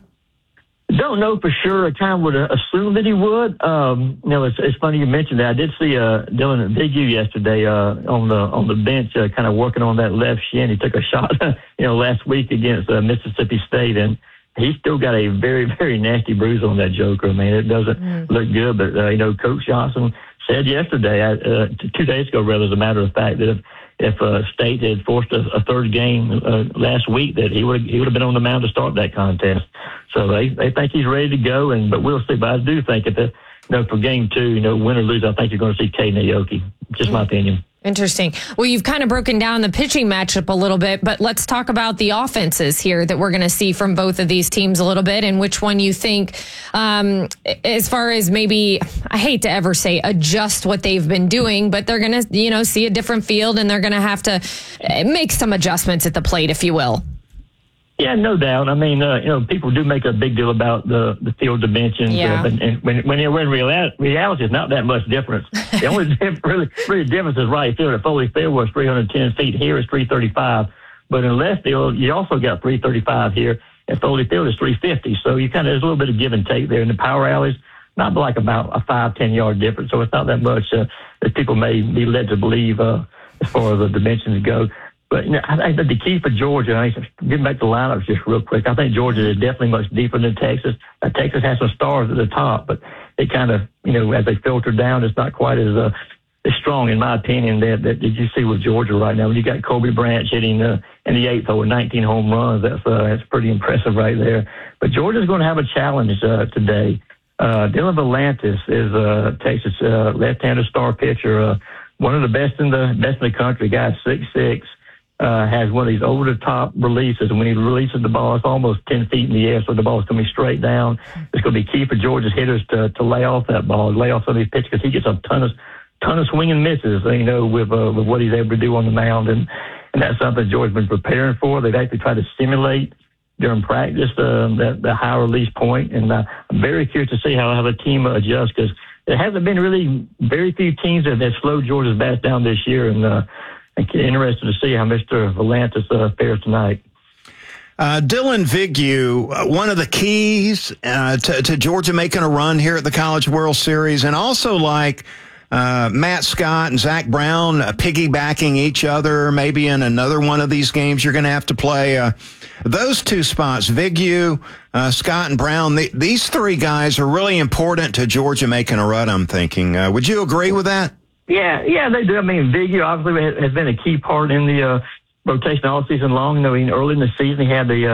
Don't know for sure. I kind of would assume that he would. Um, you know, it's, it's funny you mentioned that. I did see uh, Dylan Bigu yesterday uh, on the on the bench, uh, kind of working on that left shin. He took a shot, you know, last week against uh, Mississippi State, and he's still got a very, very nasty bruise on that joker. I mean, it doesn't mm. look good. But uh, you know, Coach Johnson said yesterday, uh, two days ago, rather, as a matter of fact, that if if uh, State had forced a, a third game uh, last week, that he would he would have been on the mound to start that contest. So they, they think he's ready to go, and but we'll see. But I do think if the, you know, for game two, you know, win or lose, I think you're going to see Caden Aoki. Just my opinion. Interesting. Well, you've kind of broken down the pitching matchup a little bit, but let's talk about the offenses here that we're going to see from both of these teams a little bit, and which one you think, um, as far as maybe, I hate to ever say adjust what they've been doing, but they're going to, you know, see a different field, and they're going to have to make some adjustments at the plate, if you will. Yeah, no doubt. I mean, uh, you know, people do make a big deal about the, the field dimensions. Yeah. Uh, and, and when when you're in reality, reality, it's not that much difference. The only diff- really, really difference is right field. At Foley Field was three hundred ten feet. Here is three thirty-five. But in left field, you also got three thirty-five here. At Foley Field is three fifty. So you kind of, there's a little bit of give and take there. In the power alleys, not like about a five, ten yard difference. So it's not that much uh, that people may be led to believe uh, as far as the dimensions go. But, you know, I think that the key for Georgia, I think, getting back to the lineups just real quick, I think Georgia is definitely much deeper than Texas. Now, Texas has some stars at the top, but they kind of, you know, as they filter down, it's not quite as uh, as strong, in my opinion, that, that did you see with Georgia right now. When you got Kobe Branch hitting uh, in the eighth over nineteen home runs, that's uh, that's pretty impressive right there. But Georgia's going to have a challenge uh, today. Uh, Dylan Volantis is uh, Texas uh, left-handed star pitcher, uh, one of the best in the best in the country. Guy's six six. Uh, has one of these over-the-top releases, and when he releases the ball, it's almost ten feet in the air, so the ball is going to be straight down. It's going to be key for Georgia's hitters to to lay off that ball, lay off some of these pitches, because he gets a ton of ton of swing and misses, you know, with uh, with what he's able to do on the mound, and and that's something Georgia's been preparing for. They've actually tried to simulate during practice uh, that the high release point, and uh, I'm very curious to see how how the team adjusts, because there hasn't been really very few teams that have slowed Georgia's bats down this year, and uh, I'm interested to see how Mister Volantis uh, fares tonight. Uh, Dylan Vigue, uh, one of the keys uh, to, to Georgia making a run here at the College World Series, and also like uh, Matt Scott and Zach Brown uh, piggybacking each other, maybe in another one of these games you're going to have to play. Uh, those two spots, Vigue, uh, Scott, and Brown, the, these three guys are really important to Georgia making a run, I'm thinking. Uh, would you agree with that? Yeah, yeah, they do. I mean, Vigue obviously has been a key part in the uh, rotation all season long. You know, early in the season, he had the uh,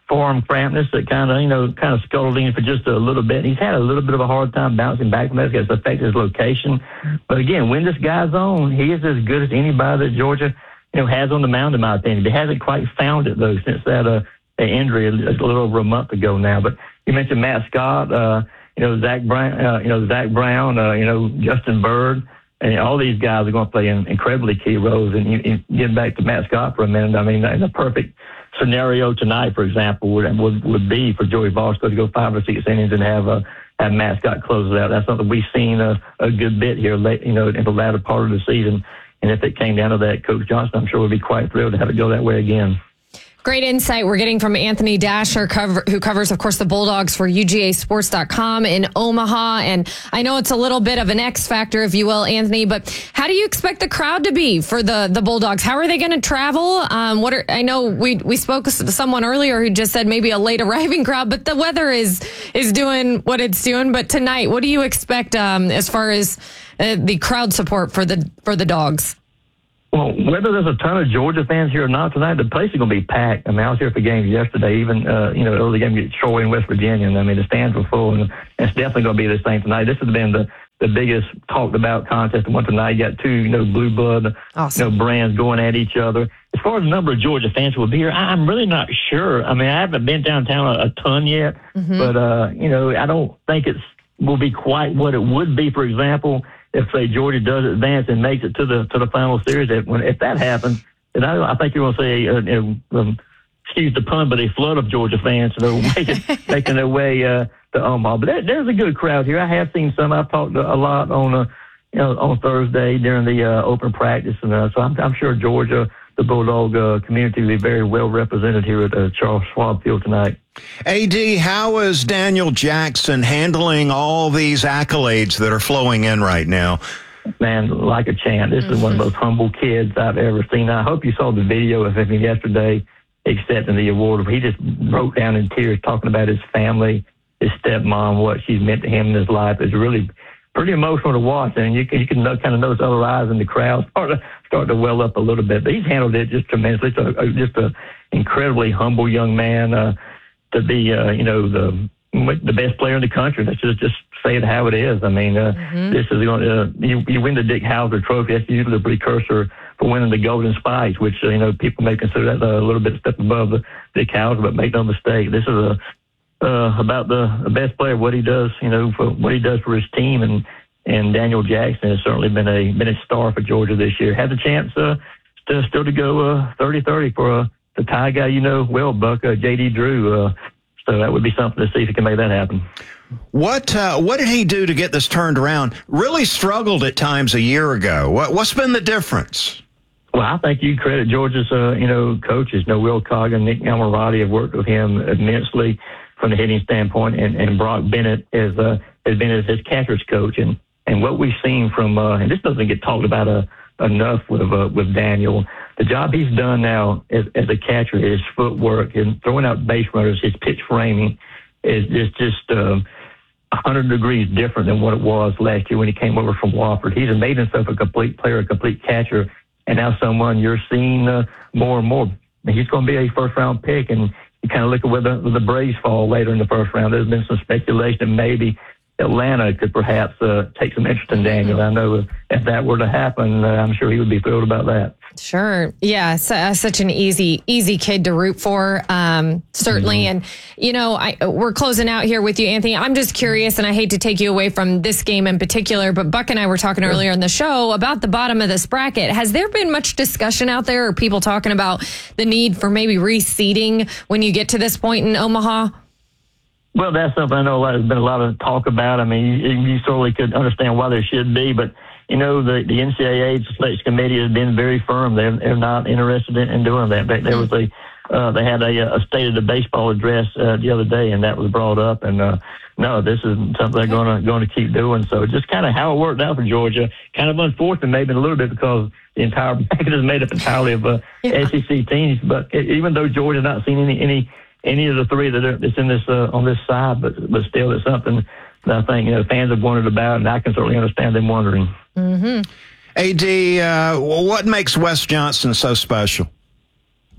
forearm crampness that kind of, you know, kind of scuttled in for just a little bit. He's had a little bit of a hard time bouncing back from that because it's affected his location. But again, when this guy's on, he is as good as anybody that Georgia, you know, has on the mound, in my opinion. He hasn't quite found it, though, since that uh, injury a little over a month ago now. But you mentioned Matt Scott, uh, you know, Zach Brown, uh, you know, Zach Brown, uh, you know, Justin Bird. And all these guys are going to play in incredibly key roles. And you, you, getting back to Matt Scott for a minute, I mean, in a perfect scenario tonight, for example, would would, would be for Joey Vosco to go five or six innings and have uh, have Matt Scott close it out. That's something we've seen a, a good bit here, late, you know, in the latter part of the season. And if it came down to that, Coach Johnson, I'm sure would be quite thrilled to have it go that way again. Great insight we're getting from Anthony Dasher, cover, who covers, of course, the Bulldogs for U G A Sports dot com in Omaha. And I know it's a little bit of an X factor, if you will, Anthony, but how do you expect the crowd to be for the, the Bulldogs? How are they going to travel? Um, what are, I know we we spoke to someone earlier who just said maybe a late arriving crowd, but the weather is is doing what it's doing. But tonight, what do you expect um, as far as uh, the crowd support for the for the Dogs? Well, whether there's a ton of Georgia fans here or not tonight, the place is going to be packed. I mean, I was here for games yesterday, even, uh, you know, early game at Troy in West Virginia. And I mean, the stands were full, and it's definitely going to be the same tonight. This has been the, the biggest talked about contest. The one tonight, you got two, you know, blue blood, awesome. you know, brands going at each other. As far as the number of Georgia fans who will be here, I'm really not sure. I mean, I haven't been downtown a, a ton yet, mm-hmm. but, uh, you know, I don't think it's will be quite what it would be, for example, if, say, Georgia does advance and makes it to the to the final series. If, when, if that happens, then I, I think you're going to say, uh, um, excuse the pun, but a flood of Georgia fans, you know, making, making their way uh, to Omaha. But there, there's a good crowd here. I have seen some. I've talked a lot on, uh, you know, on Thursday during the uh, open practice, and uh, so I'm, I'm sure Georgia, the Bulldog uh, community, will be very well represented here at uh, Charles Schwab Field tonight. A D, how is Daniel Jackson handling all these accolades that are flowing in right now? Man, like a champ. This mm-hmm. is one of the most humble kids I've ever seen. I hope you saw the video of him yesterday accepting the award. He just broke down in tears talking about his family, his stepmom, what she's meant to him in his life. It's really pretty emotional to watch, and you can, you can kind of notice other eyes in the crowd start to, start to well up a little bit. But he's handled it just tremendously. It's a, just an incredibly humble young man. Uh, to be, uh, you know, the the best player in the country. Let's just, just say it how it is. I mean, uh, mm-hmm. this is going to, uh, you, you win the Dick Howser Trophy. That's usually the precursor for winning the Golden Spikes, which, uh, you know, people may consider that a little bit step above the Dick Howser, but make no mistake, this is a, uh, about the, the best player, what he does, you know, for what he does for his team. And, and Daniel Jackson has certainly been a, been a star for Georgia this year. Had the chance, uh, to, still to go, uh, thirty thirty for, uh, the Thai guy, you know, well, Buck, uh, J D Drew. Uh, so that would be something to see if he can make that happen. What uh, what did he do to get this turned around? Really struggled at times a year ago. What, what's been the difference? Well, I think you credit Georgia's, uh, you know, coaches. You know, Will Coggin, Nick Almarotti have worked with him immensely from the hitting standpoint, and, and Brock Bennett is, uh, has been as his catcher's coach. And, and what we've seen from, uh, and this doesn't get talked about uh, enough with uh, with Daniel, the job he's done now as, as a catcher, his footwork and throwing out base runners, his pitch framing is, is just um, one hundred degrees different than what it was last year when he came over from Wofford. He's made himself a complete player, a complete catcher, and now someone you're seeing uh, more and more. He's going to be a first-round pick, and you kind of look at where the, the Braves fall later in the first round. There's been some speculation that maybe Atlanta could perhaps uh, take some interest in Daniel. I know if that were to happen, uh, I'm sure he would be thrilled about that. Sure. Yeah. So, uh, such an easy, easy kid to root for. Um, certainly. Mm-hmm. And, you know, I, we're closing out here with you, Anthony. I'm just curious, and I hate to take you away from this game in particular, but Buck and I were talking sure. earlier in the show about the bottom of this bracket. Has there been much discussion out there, or people talking about the need for maybe reseeding when you get to this point in Omaha? Well, that's something I know there's been a lot of talk about. I mean, you, you certainly could understand why there should be, but, you know, the, the N C double A selection committee has been very firm. They're, they're not interested in, in doing that. They, there was a, uh, they had a, a state of the baseball address uh, the other day, and that was brought up. And uh, no, this is something they're going to going to keep doing. So just kind of how it worked out for Georgia, kind of unfortunate maybe a little bit because the entire bracket is made up entirely of uh, yeah. S E C teams. But it, even though Georgia's not seen any any any of the three that are that's in this uh, on this side, but but still it's something that I think, you know, fans have wondered about, and I can certainly understand them wondering. Mm-hmm. A D, uh, what makes Wes Johnson so special?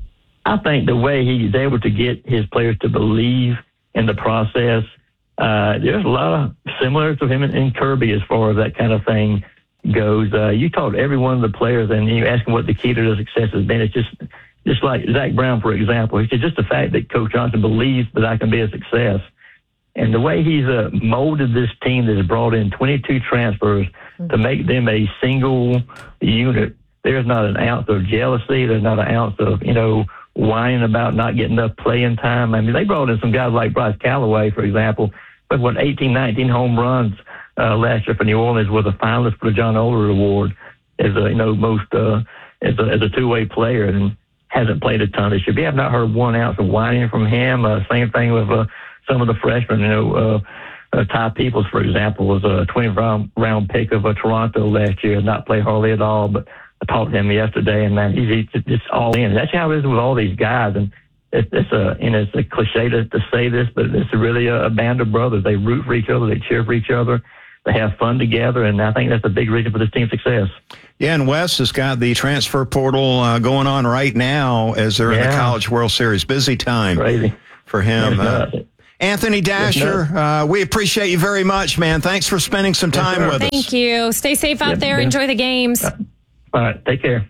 I think the way he's able to get his players to believe in the process, uh, there's a lot of similar to him and, and Kirby as far as that kind of thing goes. Uh, you talk to every one of the players and you ask them what the key to their success has been. It's just, just like Zach Brown, for example. He said just the fact that Coach Johnson believes that I can be a success. And the way he's uh, molded this team that has brought in twenty-two transfers mm-hmm. to make them a single unit, there's not an ounce of jealousy. There's not an ounce of, you know, whining about not getting enough playing time. I mean, they brought in some guys like Bryce Callaway, for example, but what, eighteen, nineteen home runs uh, last year for New Orleans, was a finalist for the John Oler Award as a, you know, most, uh, as a, as a two-way player, and hasn't played a ton this year. We have not heard one ounce of whining from him. Uh, same thing with, uh, some of the freshmen, you know, uh, uh, Ty Peoples, for example, was a twentieth round, round pick of uh, Toronto last year, not play hardly at all, but I talked to him yesterday, and man, he's, he's just all in. That's how it is with all these guys, and it's, it's a, you know, it's a cliche to, to say this, but it's really a, a band of brothers. They root for each other, they cheer for each other, they have fun together, and I think that's a big reason for this team's success. Yeah, and Wes has got the transfer portal uh, going on right now as they're yeah. in the College World Series. Busy time Crazy. for him. Uh, Anthony Dasher, uh, we appreciate you very much, man. Thanks for spending some time yes, with Thank us. Thank you. Stay safe out yep, there. yeah. Enjoy the games. All right. Take care.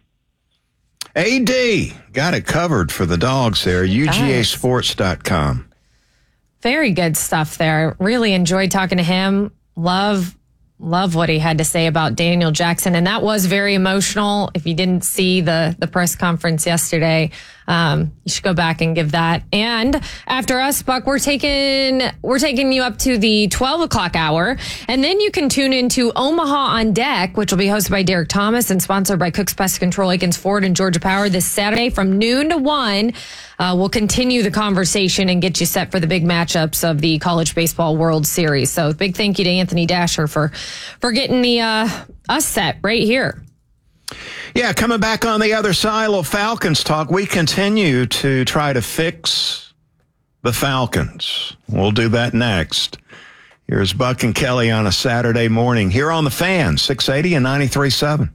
A D, got it covered for the dogs there. U G A sports dot com. Very good stuff there. Really enjoyed talking to him. Love, love what he had to say about Daniel Jackson. And that was very emotional. If you didn't see the, the press conference yesterday, um, you should go back and give that. And after us, Buck, we're taking, we're taking you up to the twelve o'clock hour. And then you can tune into Omaha on Deck, which will be hosted by Derek Thomas and sponsored by Cook's Pest Control, Aikens Ford, and Georgia Power this Saturday from noon to one. Uh, we'll continue the conversation and get you set for the big matchups of the College Baseball World Series. So big thank you to Anthony Dasher for, for getting the, uh, us set right here. Yeah, coming back on the other side, a little Falcons talk. We continue to try to fix the Falcons. We'll do that next. Here's Buck and Kelly on a Saturday morning here on The Fan, six eighty and ninety-three point seven.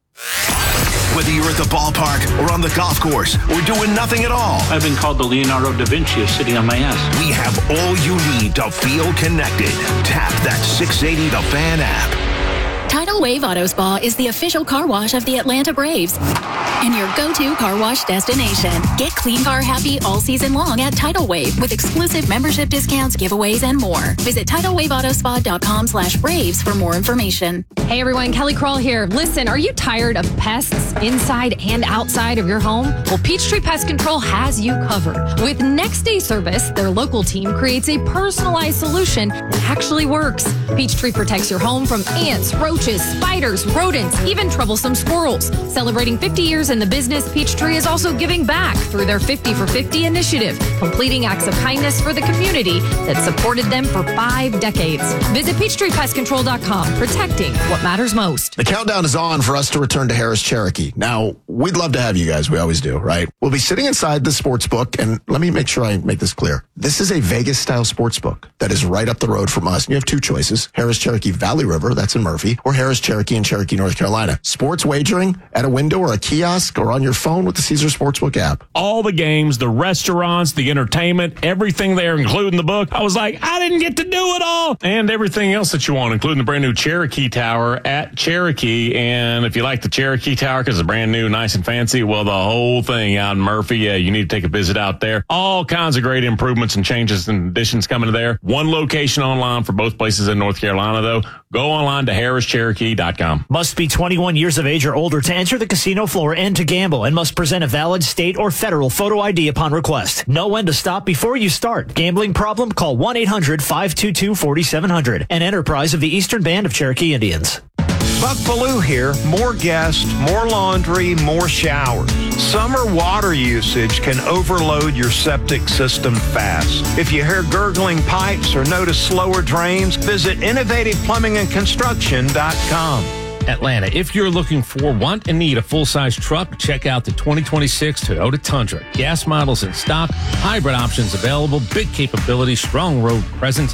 Whether you're at the ballpark or on the golf course or doing nothing at all, I've been called the Leonardo da Vinci of sitting on my ass. We have all you need to feel connected. Tap that six eighty The Fan app. Tidal Wave Auto Spa is the official car wash of the Atlanta Braves and your go-to car wash destination. Get clean car happy all season long at Tidal Wave with exclusive membership discounts, giveaways, and more. Visit tidal wave auto spa dot com slash Braves for more information. Hey everyone, Kelly Kroll here. Listen, are you tired of pests inside and outside of your home? Well, Peachtree Pest Control has you covered. With Next Day Service, their local team creates a personalized solution that actually works. Peachtree protects your home from ants, roaches, spiders, rodents, even troublesome squirrels. Celebrating fifty years in the business, Peachtree is also giving back through their fifty for fifty initiative, completing acts of kindness for the community that supported them for five decades. Visit peachtree pest control dot com, protecting what matters most. The countdown is on for us to return to Harris Cherokee. Now, we'd love to have you guys. We always do, right? We'll be sitting inside the sports book, and let me make sure I make this clear. This is a Vegas-style sports book that is right up the road from us. And you have two choices, Harris Cherokee Valley River, that's in Murphy, or Harris Cherokee in Cherokee, North Carolina. Sports wagering at a window or a kiosk or on your phone with the Caesar Sportsbook app. All the games, the restaurants, the entertainment, everything there, including the book. I was like, I didn't get to do it all. And everything else that you want, including the brand new Cherokee Tower at Cherokee. And if you like the Cherokee Tower because it's brand new, nice and fancy, well, the whole thing out in Murphy, yeah, you need to take a visit out there. All kinds of great improvements and changes and additions coming to there. One location online for both places in North Carolina, though. Go online to harris cherokee dot com. Must be twenty-one years of age or older to enter the casino floor and to gamble, and must present a valid state or federal photo I D upon request. Know when to stop before you start. Gambling problem? Call one eight hundred five two two four seven zero zero. An enterprise of the Eastern Band of Cherokee Indians. Buck Bellew here. More guests, more laundry, more showers. Summer water usage can overload your septic system fast. If you hear gurgling pipes or notice slower drains, visit innovative plumbing and construction dot com. Atlanta, if you're looking for, want, and need a full-size truck, check out the twenty twenty-six Toyota Tundra. Gas models in stock, hybrid options available, big capability, strong road presence.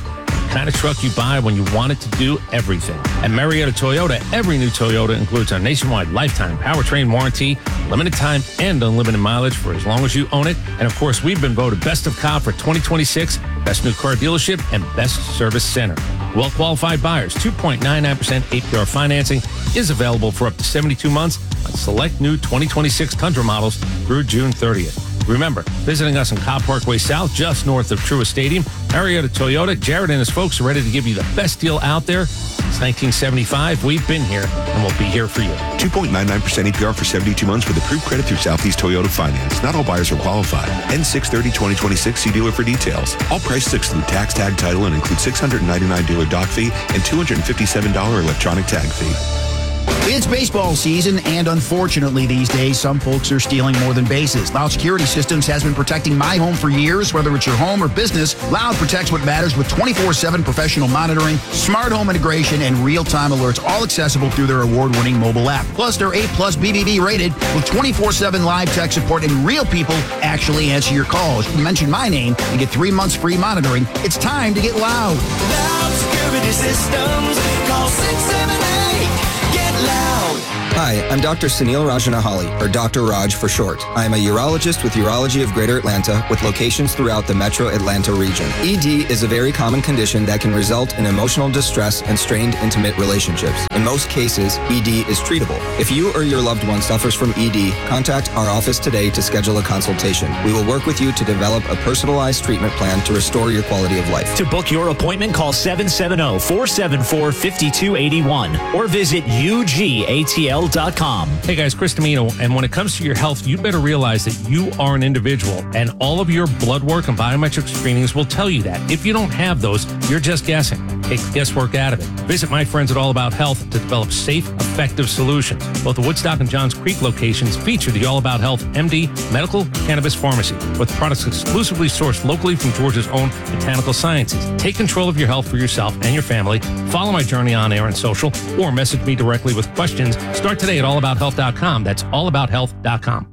the kind of truck you buy when you want it to do everything. At Marietta Toyota, every new Toyota includes our nationwide lifetime powertrain warranty, limited time and unlimited mileage for as long as you own it. And of course, we've been voted Best of Cobb for twenty twenty-six, Best New Car Dealership, and Best Service Center. Well-qualified buyers, two point nine nine percent A P R financing is available for up to seventy-two months on select new twenty twenty-six Tundra models through June thirtieth. Remember, visiting us in Cobb Parkway South, just north of Truist Stadium, Marietta Toyota, Jared and his folks are ready to give you the best deal out there. Since nineteen seventy-five, we've been here, and we'll be here for you. two point nine nine percent A P R for seventy-two months with approved credit through Southeast Toyota Finance. Not all buyers are qualified. End six thirty twenty twenty-six. See dealer for details. All prices exclude tax, tag, title, and include six hundred ninety-nine dollars dealer dock fee and two hundred fifty-seven dollars electronic tag fee. It's baseball season, and unfortunately these days, some folks are stealing more than bases. Loud Security Systems has been protecting my home for years. Whether it's your home or business, Loud protects what matters with twenty-four seven professional monitoring, smart home integration, and real-time alerts, all accessible through their award-winning mobile app. Plus, they're A plus B B B rated with twenty-four seven live tech support, and real people actually answer your calls. You mention my name and get three months free monitoring. It's time to get Loud. Loud Security Systems. Call six seven eight. Get loud. Hi, I'm Doctor Sunil Rajanahali, or Doctor Raj for short. I am a urologist with Urology of Greater Atlanta with locations throughout the metro Atlanta region. E D is a very common condition that can result in emotional distress and strained intimate relationships. In most cases, E D is treatable. If you or your loved one suffers from E D, contact our office today to schedule a consultation. We will work with you to develop a personalized treatment plan to restore your quality of life. To book your appointment, call seven seven zero, four seven four, five two eight one or visit U G A T L dot com. Hey guys, Chris Domino, and when it comes to your health, you better realize that you are an individual, and all of your blood work and biometric screenings will tell you that. If you don't have those, you're just guessing. Take the guesswork out of it. Visit my friends at All About Health to develop safe, effective solutions. Both the Woodstock and Johns Creek locations feature the All About Health M D Medical Cannabis Pharmacy, with products exclusively sourced locally from Georgia's own Botanical Sciences. Take control of your health for yourself and your family. Follow my journey on air and social, or message me directly with questions. Start today at all about health dot com. That's all about health dot com.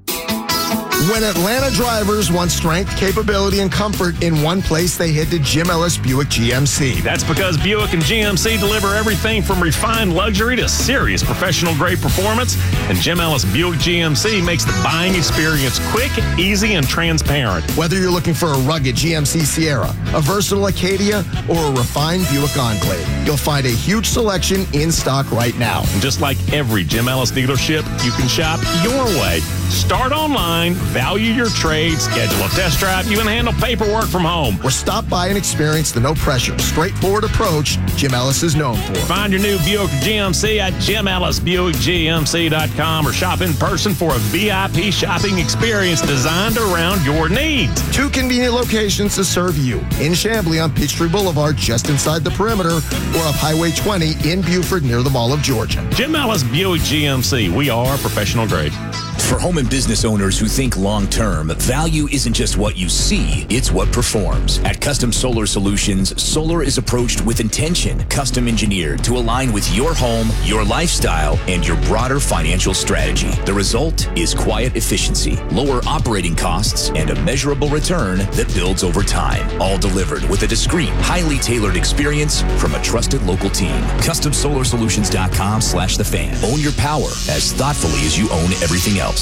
When Atlanta drivers want strength, capability, and comfort in one place, they head to Jim Ellis Buick G M C. That's because Buick and G M C deliver everything from refined luxury to serious professional-grade performance, and Jim Ellis Buick G M C makes the buying experience quick, easy, and transparent. Whether you're looking for a rugged G M C Sierra, a versatile Acadia, or a refined Buick Enclave, you'll find a huge selection in stock right now. And just like every Jim Ellis dealership, you can shop your way. Start online, value your trade, schedule a test drive, you can handle paperwork from home. Or stop by and experience the no-pressure, straightforward approach Jim Ellis is known for. Find your new Buick G M C at Jim Ellis Buick G M C dot com or shop in person for a V I P shopping experience designed around your needs. Two convenient locations to serve you. In Chamblee on Peachtree Boulevard, just inside the perimeter, or up Highway twenty in Buford near the Mall of Georgia. Jim Ellis Buick G M C. We are professional grade. For home and business owners who think long-term, value isn't just what you see, it's what performs. At Custom Solar Solutions, solar is approached with intention, custom engineered to align with your home, your lifestyle, and your broader financial strategy. The result is quiet efficiency, lower operating costs, and a measurable return that builds over time. All delivered with a discreet, highly tailored experience from a trusted local team. Custom Solar Solutions dot com slash the fan. Own your power as thoughtfully as you own everything else.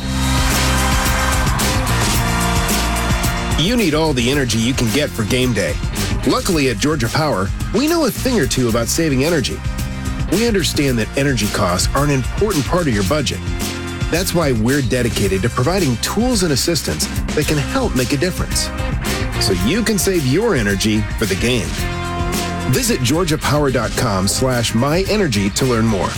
You need all the energy you can get for game day. Luckily at Georgia Power, we know a thing or two about saving energy. We understand that energy costs are an important part of your budget. That's why we're dedicated to providing tools and assistance that can help make a difference, so you can save your energy for the game. Visit georgia power dot com slash my energy to learn more.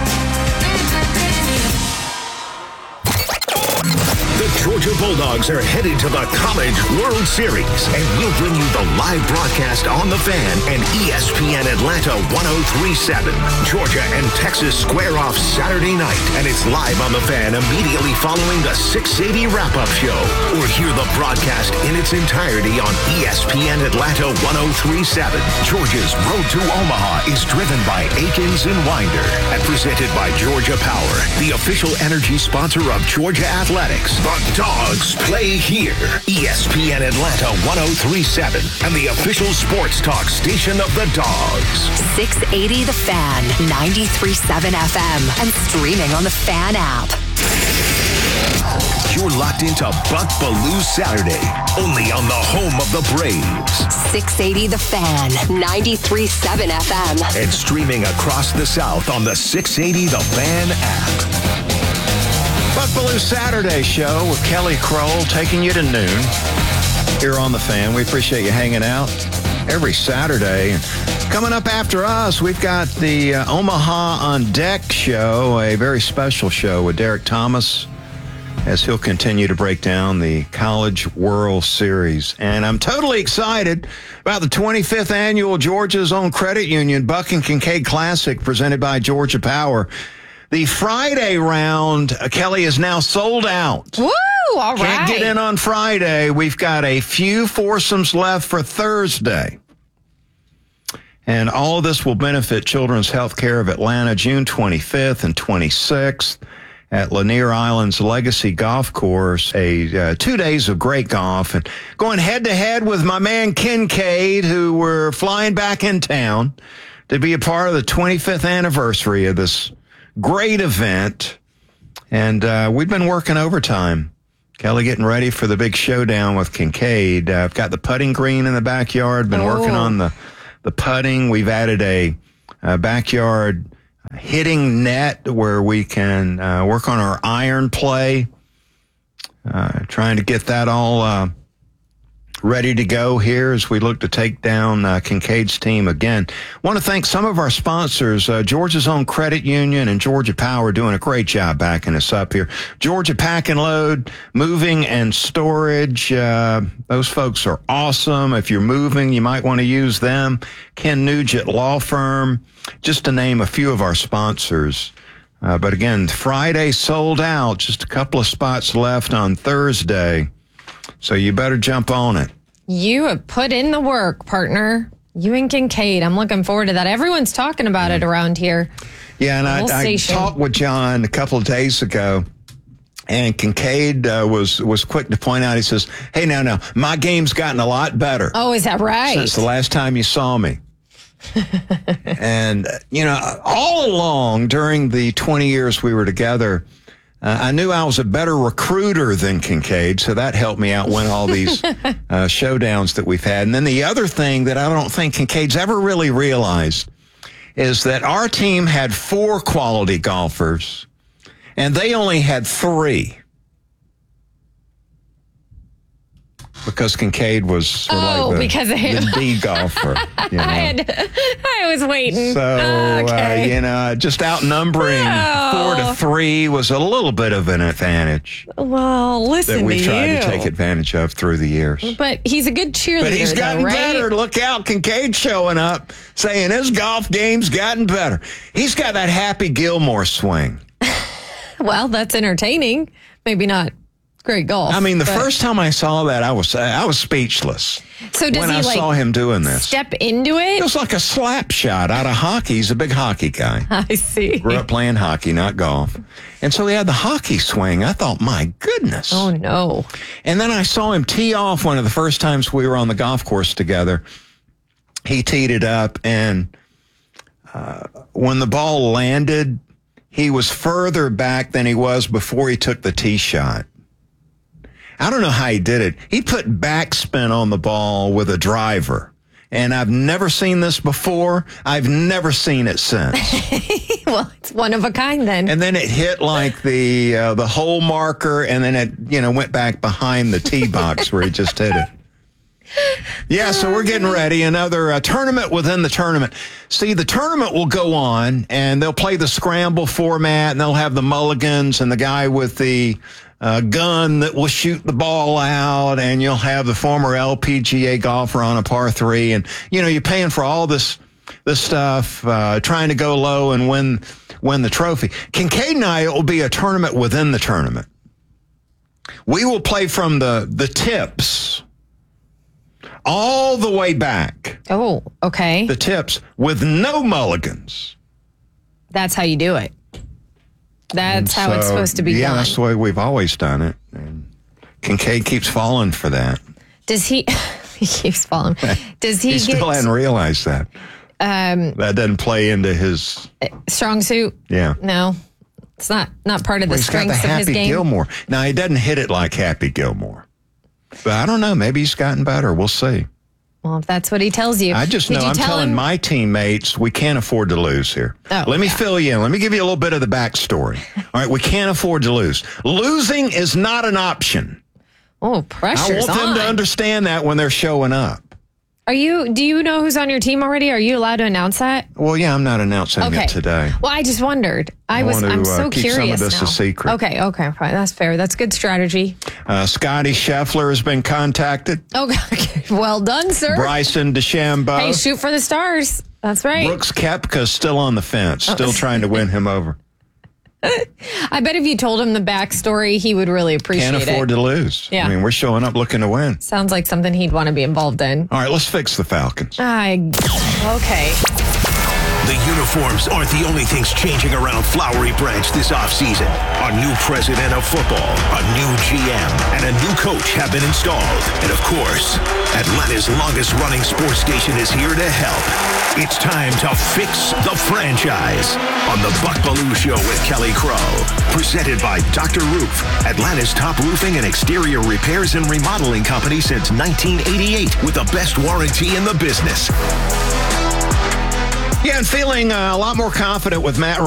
Georgia Bulldogs are headed to the College World Series, and we'll bring you the live broadcast on The Fan and E S P N Atlanta one oh three point seven. Georgia and Texas square off Saturday night, and it's live on The Fan immediately following the six eighty wrap-up show. Or hear the broadcast in its entirety on E S P N Atlanta one oh three point seven. Georgia's Road to Omaha is driven by Akins and Winder and presented by Georgia Power, the official energy sponsor of Georgia Athletics. The Dogs Dogs play here. E S P N Atlanta one oh three point seven and the official sports talk station of the Dogs. six eighty The Fan, ninety-three point seven F M, and streaming on the Fan app. You're locked into Buck Belue Saturday, only on the home of the Braves. six eighty The Fan, ninety-three point seven F M. And streaming across the South on the six eighty The Fan app. Buck Belue Saturday show with Kelly Kroll taking you to noon here on the Fan. We appreciate you hanging out every Saturday. And coming up after us, we've got the uh, Omaha on Deck show, a very special show with Derek Thomas, as he'll continue to break down the College World Series. And I'm totally excited about the twenty-fifth annual Georgia's Own Credit Union Buck and Kincaid Classic presented by Georgia Power. The Friday round, uh, Kelly, is now sold out. Woo! All right. Can't get in on Friday. We've got a few foursomes left for Thursday. And all of this will benefit Children's Healthcare of Atlanta, June twenty-fifth and twenty-sixth. At Lanier Island's Legacy Golf Course, a uh, two days of great golf, and going head-to-head with my man Kincaid, who we're flying back in town to be a part of the twenty-fifth anniversary of this great event. And uh, we've been working overtime. Kelly getting ready for the big showdown with Kincaid. Uh, I've got the putting green in the backyard, been oh. working on the, the putting. We've added a, a backyard hitting net where we can uh, work on our iron play, uh, trying to get that all uh, ready to go here as we look to take down uh, Kincaid's team again. Want to thank some of our sponsors, uh, Georgia's Own Credit Union and Georgia Power, doing a great job backing us up here. Georgia Pack and Load, Moving and Storage, uh, those folks are awesome. If you're moving, you might want to use them. Ken Nugent Law Firm, just to name a few of our sponsors. Uh, but again, Friday sold out, just a couple of spots left on Thursday. So you better jump on it. You have put in the work, partner. You and Kincaid. I'm looking forward to that. Everyone's talking about it around here. Yeah, and I, I talked with John a couple of days ago, and Kincaid uh, was, was quick to point out, he says, hey, now, now, my game's gotten a lot better. Oh, is that right? Since the last time you saw me. And, you know, all along during the twenty years we were together, uh, I knew I was a better recruiter than Kincaid, so that helped me out win all these uh, showdowns that we've had. And then the other thing that I don't think Kincaid's ever really realized is that our team had four quality golfers, and they only had three. Because Kincaid was sort of oh, like the, because of him. the D golfer. You know? I, had, I was waiting. So, okay. uh, you know, just outnumbering oh. four to three was a little bit of an advantage. Well, listen that we to tried you. to take advantage of through the years. But he's a good cheerleader, But he's gotten though, right? better. Look out, Kincaid showing up, saying his golf game's gotten better. He's got that Happy Gilmore swing. Well, that's entertaining. Maybe not great golf. I mean, the but... first time I saw that, I was I was speechless. So does when he I like saw him doing this, step into it? It was like a slap shot out of hockey. He's a big hockey guy. I see. Grew up playing hockey, not golf. And so he had the hockey swing. I thought, my goodness. Oh, no. And then I saw him tee off one of the first times we were on the golf course together. He teed it up, and uh, when the ball landed, he was further back than he was before he took the tee shot. I don't know how he did it. He put backspin on the ball with a driver. And I've never seen this before. I've never seen it since. Well, it's one of a kind then. And then it hit like the uh, the hole marker, and then it, you know, went back behind the tee box where he just hit it. Yeah, so we're getting ready. Another uh, tournament within the tournament. See, the tournament will go on, and they'll play the scramble format, and they'll have the mulligans and the guy with the uh, gun that will shoot the ball out, and you'll have the former L P G A golfer on a par three. And, you know, you're paying for all this this stuff, uh, trying to go low and win win the trophy. Kincaid and I, it will be a tournament within the tournament. We will play from the, the tips all the way back. Oh, okay. The tips with no mulligans. That's how you do it. That's And how it's so, supposed to be yeah, done. that's the way we've always done it. And Kincaid keeps falling for that. Does he? He keeps falling. Does he? He get, still hadn't realized that. Um, that doesn't play into his strong suit. Yeah. No, it's not not part of the well, he's got strengths the of his Happy game. Gilmore. Now he doesn't hit it like Happy Gilmore, but I don't know. Maybe he's gotten better. We'll see. Well, if that's what he tells you, I just Did know you I'm tell telling him? my teammates we can't afford to lose here. Oh, Let me yeah. fill you in. Let me give you a little bit of the backstory. All right, we can't afford to lose. Losing is not an option. Oh, pressure's I want them on. to understand that when they're showing up. Are you? Do you know who's on your team already? Are you allowed to announce that? Well, yeah, I'm not announcing Okay. it today. Well, I just wondered. I, I was. want to, I'm so uh, keep some of curious this a now. secret. Okay. Okay. Fine. That's fair. That's good strategy. Uh, Scotty Scheffler has been contacted. Oh, okay. Well done, sir. Bryson DeChambeau. Hey, shoot for the stars. That's right. Brooks Koepka's still on the fence, Oh. still trying to win him over. I bet if you told him the backstory, he would really appreciate Can't afford it. to lose. Yeah. I mean, we're showing up looking to win. Sounds like something he'd want to be involved in. All right, let's fix the Falcons. I okay. The uniforms aren't the only things changing around Flowery Branch this offseason. A new president of football, a new G M, and a new coach have been installed. And of course, Atlanta's longest-running sports station is here to help. It's time to fix the franchise on the Buck Belue Show with Kelly Crow. Presented by Doctor Roof, Atlanta's top roofing and exterior repairs and remodeling company since nineteen eighty-eight with the best warranty in the business. Yeah, and feeling uh, a lot more confident with Matt